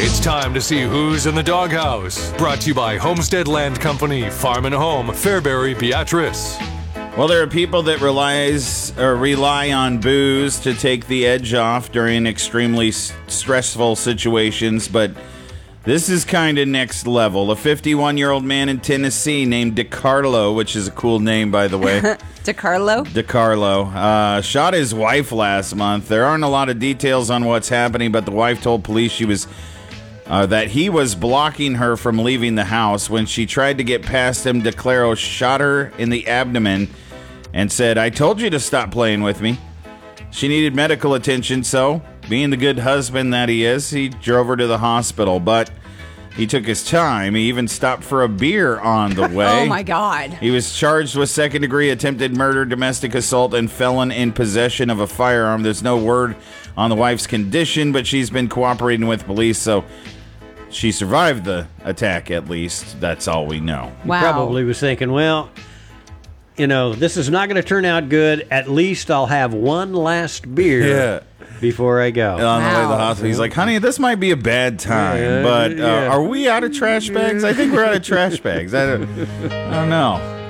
It's time to see who's in the doghouse. Brought to you by Homestead Land Company, Farm and Home, Fairbury, Beatrice. Well, there are people that rely on booze to take the edge off during extremely stressful situations, but this is kind of next level. A 51-year-old man in Tennessee named DeCarlo, which is a cool name, by the way. DeCarlo? DeCarlo. Shot his wife last month. There aren't a lot of details on what's happening, but the wife told police that he was blocking her from leaving the house. When she tried to get past him, DeCarlo shot her in the abdomen and said, "I told you to stop playing with me." She needed medical attention, so, being the good husband that he is, he drove her to the hospital, but he took his time. He even stopped for a beer on the way. Oh, my God. He was charged with second-degree attempted murder, domestic assault, and felon in possession of a firearm. There's no word on the wife's condition, but she's been cooperating with police, so she survived the attack, at least. That's all we know. Wow. He probably was thinking, well, this is not going to turn out good. At least I'll have one last beer before I go. On the way to the hospital, he's like, "Honey, this might be a bad time, but are we out of trash bags? I think we're out of trash bags. I don't know."